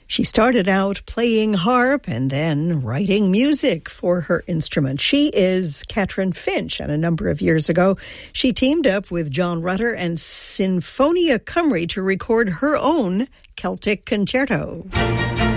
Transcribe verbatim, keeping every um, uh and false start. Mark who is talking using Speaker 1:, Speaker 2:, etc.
Speaker 1: She started out playing harp and then writing music for her instrument. She is Catherine Finch, and a number of years ago, she teamed up with John Rutter and Sinfonia Cymru to record her own Celtic concerto.